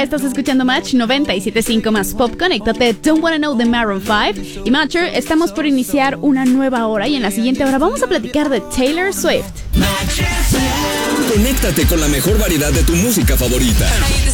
estás escuchando Match 97.5 más Pop. Conéctate, Don't Wanna Know de Maroon 5. Y Matcher, estamos por iniciar una nueva hora y en la siguiente hora vamos a platicar de Taylor Swift. Conéctate con la mejor variedad de tu música favorita.